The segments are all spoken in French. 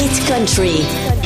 Hit Country.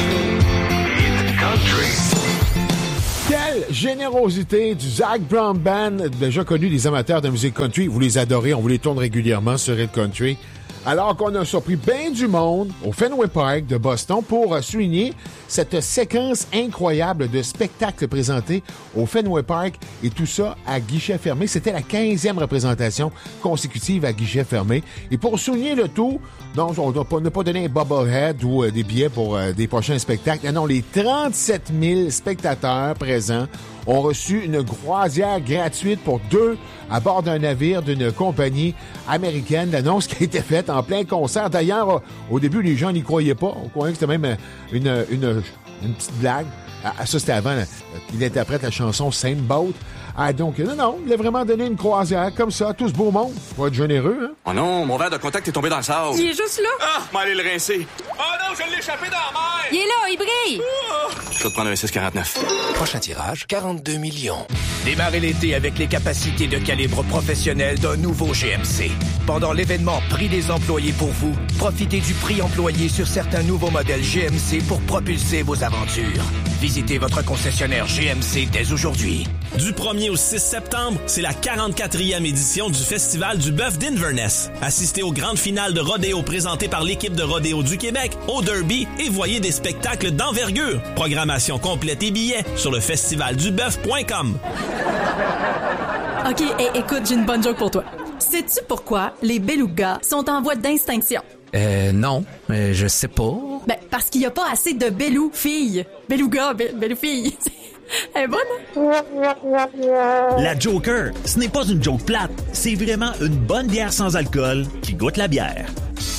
Quelle générosité du Zac Brown Band, déjà connu des amateurs de musique country. Vous les adorez, on vous les tourne régulièrement sur Hit Country. Alors qu'on a surpris bien du monde au Fenway Park de Boston pour souligner cette séquence incroyable de spectacles présentés au Fenway Park et tout ça à guichet fermé. C'était la 15e représentation consécutive à guichet fermé. Et pour souligner le tout, donc on n'a pas donné un bobblehead ou des billets pour des prochains spectacles. Non, les 37 000 spectateurs présents ont reçu une croisière gratuite pour 2 à bord d'un navire d'une compagnie américaine. L'annonce qui a été faite en plein concert. D'ailleurs, au début, les gens n'y croyaient pas. On croyait que c'était même une petite blague. Ça, c'était avant. Il interprète la chanson Same Boat. Donc, non, il a vraiment donné une croisière comme ça à tout ce beau monde. Faut être généreux, hein? Oh non, mon verre de contact est tombé dans le sable. Il est juste là. Ah, m'allez le rincer. Oh non, je l'ai échappé dans la mer. Il est là, il brille. Je vais te prendre un 649. Prochain tirage, 42 millions. Démarrez l'été avec les capacités de calibre professionnel d'un nouveau GMC. Pendant l'événement Prix des employés pour vous, profitez du prix employé sur certains nouveaux modèles GMC pour propulser vos aventures. Visitez votre concessionnaire GMC dès aujourd'hui. Du 1er au 6 septembre, c'est la 44e édition du Festival du Bœuf d'Inverness. Assistez aux grandes finales de rodéo présentées par l'équipe de rodéo du Québec, au Derby, et voyez des spectacles d'envergure. Programmation complète et billets sur le festivalduboeuf.com. OK, écoute, j'ai une bonne joke pour toi. Sais-tu pourquoi les belugas sont en voie d'extinction? Non, je sais pas. Ben, parce qu'il n'y a pas assez de belou-filles. Beluga, belou-filles. Elle est bonne, hein? La Joker, ce n'est pas une joke plate. C'est vraiment une bonne bière sans alcool qui goûte la bière.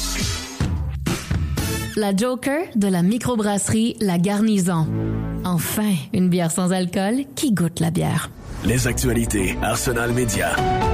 La Joker de la microbrasserie La Garnison. Enfin, une bière sans alcool qui goûte la bière. Les actualités Arsenal Média.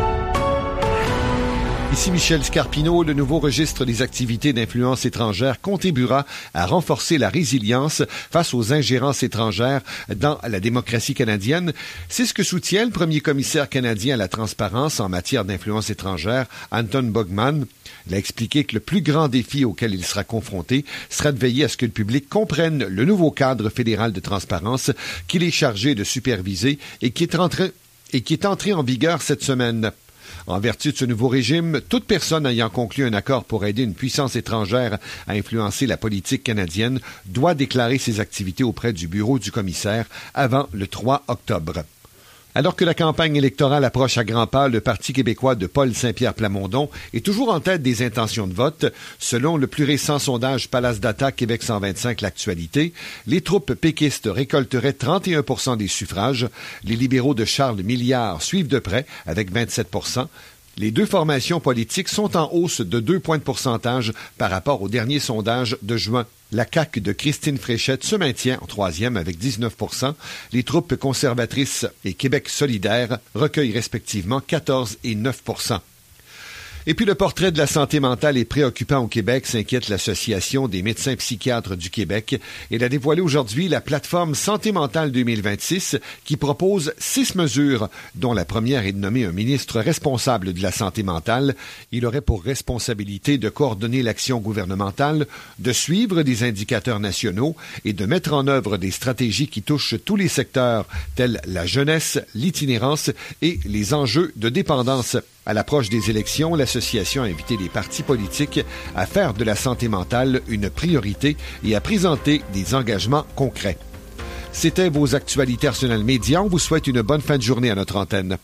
Ici Michel Scarpino. Le nouveau registre des activités d'influence étrangère contribuera à renforcer la résilience face aux ingérences étrangères dans la démocratie canadienne. C'est ce que soutient le premier commissaire canadien à la transparence en matière d'influence étrangère, Anton Bogman. Il a expliqué que le plus grand défi auquel il sera confronté sera de veiller à ce que le public comprenne le nouveau cadre fédéral de transparence qu'il est chargé de superviser et qui est entré en vigueur cette semaine. En vertu de ce nouveau régime, toute personne ayant conclu un accord pour aider une puissance étrangère à influencer la politique canadienne doit déclarer ses activités auprès du bureau du commissaire avant le 3 octobre. Alors que la campagne électorale approche à grands pas, le Parti québécois de Paul Saint-Pierre Plamondon est toujours en tête des intentions de vote. Selon le plus récent sondage Palace Data Québec 125 L'Actualité, les troupes péquistes récolteraient 31% des suffrages. Les libéraux de Charles Milliard suivent de près avec 27%. Les deux formations politiques sont en hausse de 2 points de pourcentage par rapport au dernier sondage de juin. La CAQ de Christine Fréchette se maintient en troisième avec 19%. Les troupes conservatrices et Québec solidaire recueillent respectivement 14 et 9%. Et puis le portrait de la santé mentale est préoccupant au Québec, s'inquiète l'Association des médecins psychiatres du Québec. Elle a dévoilé aujourd'hui la plateforme Santé mentale 2026 qui propose 6 mesures, dont la première est de nommer un ministre responsable de la santé mentale. Il aurait pour responsabilité de coordonner l'action gouvernementale, de suivre des indicateurs nationaux et de mettre en œuvre des stratégies qui touchent tous les secteurs, tels la jeunesse, l'itinérance et les enjeux de dépendance. À l'approche des élections, l'association a invité les partis politiques à faire de la santé mentale une priorité et à présenter des engagements concrets. C'était vos actualités Arsenal Média. On vous souhaite une bonne fin de journée à notre antenne.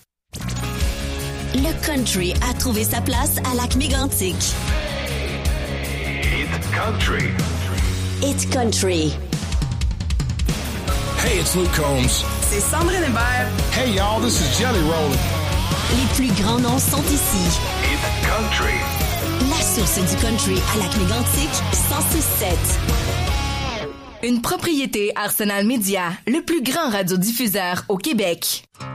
Le country a trouvé sa place à Lac-Mégantic. Hit Country. Hit Country. Hey, it's Luke Combs. C'est Sandrine Hébert. Hey, y'all, this is Jelly Roll. Les plus grands noms sont ici. Hit Country. La source du country à Lac-Mégantic, 106.7. Une propriété Arsenal Média, le plus grand radiodiffuseur au Québec.